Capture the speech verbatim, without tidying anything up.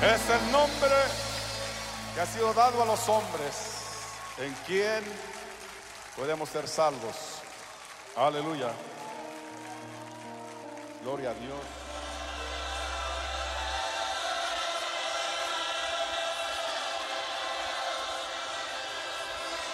Es el nombre que ha sido dado a los hombres, en quien podemos ser salvos. Aleluya. Gloria a Dios.